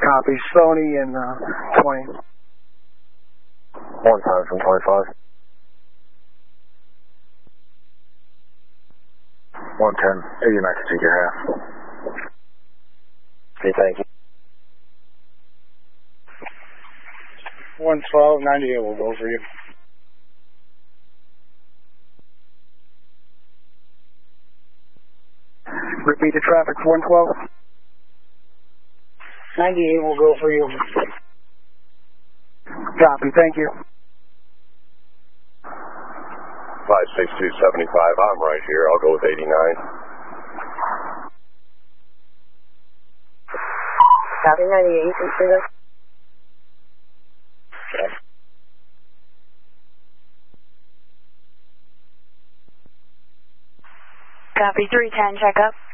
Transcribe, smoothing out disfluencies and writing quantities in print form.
Copy. Sony and 20. One time from 25. 110. 89 to take your half. Okay, thank you. 112, 98 will go for you. Repeat the traffic, 112. 98 will go for you. Copy, thank you. 56275, I'm right here. I'll go with 89. Copy, 98, consider. Okay. Copy, 310, check up.